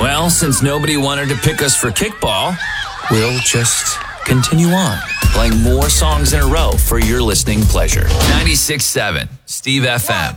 Well, since nobody wanted to pick us for kickball, we'll just continue on, playing more songs in a row for your listening pleasure. 96.7 Steve FM.